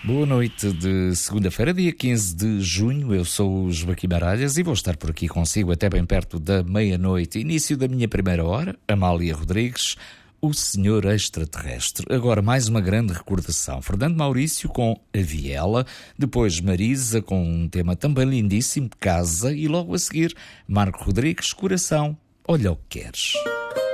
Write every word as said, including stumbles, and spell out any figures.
Boa noite de segunda-feira, dia quinze de junho. Eu sou o Joaquim Baralhas e vou estar por aqui consigo até bem perto da meia-noite. Início da minha primeira hora, Amália Rodrigues, o Senhor Extraterrestre. Agora mais uma grande recordação. Fernando Maurício com A Viela, depois Marisa com um tema também lindíssimo, Casa, e logo a seguir Marco Rodrigues, Coração, Olha o que Queres.